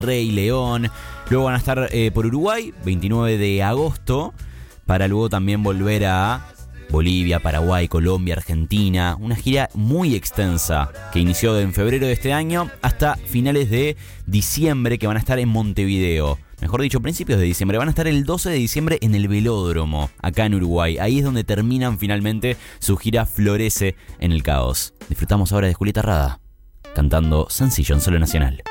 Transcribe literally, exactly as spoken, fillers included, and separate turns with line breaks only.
Rey León. Luego van a estar eh, por Uruguay, veintinueve de agosto, para luego también volver a Bolivia, Paraguay, Colombia, Argentina. Una gira muy extensa que inició en febrero de este año hasta finales de diciembre, que van a estar en Montevideo. Mejor dicho, principios de diciembre. Van a estar el doce de diciembre en el Velódromo, acá en Uruguay. Ahí es donde terminan finalmente su gira Florece en el Caos. Disfrutamos ahora de Julieta Rada, cantando Sencillo en Solo Nacional.